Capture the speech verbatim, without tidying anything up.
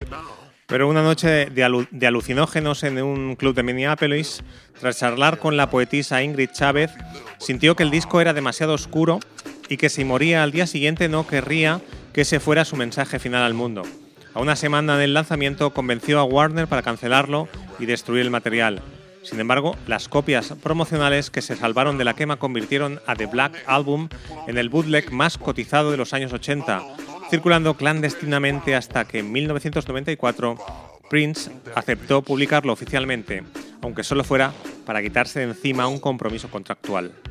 Pero una noche de, alu- de alucinógenos en un club de Minneapolis, tras charlar con la poetisa Ingrid Chávez, sintió que el disco era demasiado oscuro y que si moría al día siguiente no querría que ese fuera su mensaje final al mundo. A una semana del lanzamiento convenció a Warner para cancelarlo y destruir el material. Sin embargo, las copias promocionales que se salvaron de la quema convirtieron a The Black Album en el bootleg más cotizado de los años ochenta, circulando clandestinamente hasta que en mil novecientos noventa y cuatro Prince aceptó publicarlo oficialmente, aunque solo fuera para quitarse de encima un compromiso contractual.